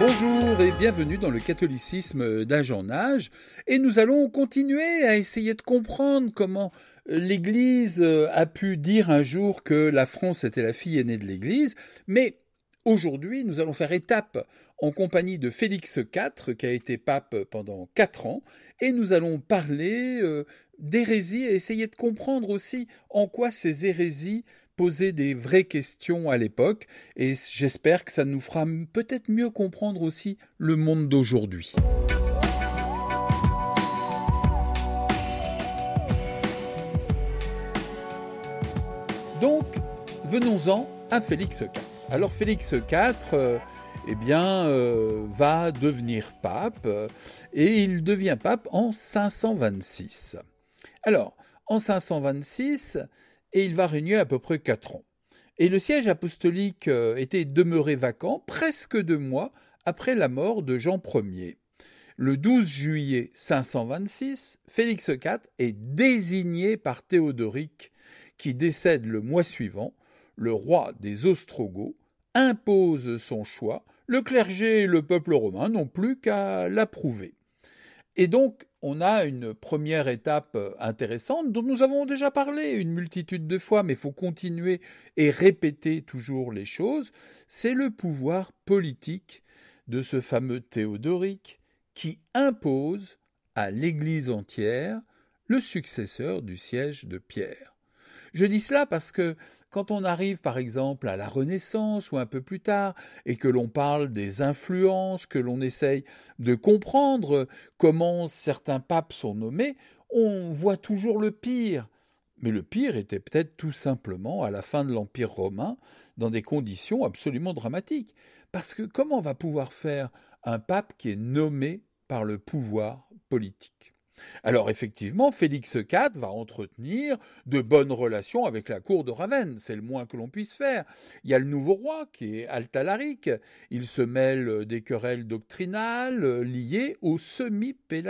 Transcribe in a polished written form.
Bonjour et bienvenue dans le catholicisme d'âge en âge. Et nous allons continuer à essayer de comprendre comment l'Église a pu dire un jour que la France était la fille aînée de l'Église. Mais aujourd'hui, nous allons faire étape en compagnie de Félix IV, qui a été pape pendant 4 ans. Et nous allons parler d'hérésies et essayer de comprendre aussi en quoi ces hérésies poser des vraies questions à l'époque, et j'espère que ça nous fera peut-être mieux comprendre aussi le monde d'aujourd'hui. Donc, venons-en à Félix IV. Alors Félix IV, va devenir pape, et il devient pape en 526. Alors, en 526, et il va régner à peu près 4 ans. Et le siège apostolique était demeuré vacant presque 2 mois après la mort de Jean Ier. Le 12 juillet 526, Félix IV est désigné par Théodoric, qui décède le mois suivant. Le roi des Ostrogoths impose son choix. Le clergé et le peuple romain n'ont plus qu'à l'approuver. Et donc, on a une première étape intéressante dont nous avons déjà parlé une multitude de fois, mais il faut continuer et répéter toujours les choses. C'est le pouvoir politique de ce fameux Théodoric qui impose à l'Église entière le successeur du siège de Pierre. Je dis cela parce que quand on arrive par exemple à la Renaissance ou un peu plus tard et que l'on parle des influences, que l'on essaye de comprendre comment certains papes sont nommés, on voit toujours le pire. Mais le pire était peut-être tout simplement à la fin de l'Empire romain dans des conditions absolument dramatiques. Parce que comment va pouvoir faire un pape qui est nommé par le pouvoir politique ? Alors effectivement, Félix IV va entretenir de bonnes relations avec la cour de Ravenne, c'est le moins que l'on puisse faire. Il y a le nouveau roi qui est Altalaric, il se mêle des querelles doctrinales liées au semi-pélagisme.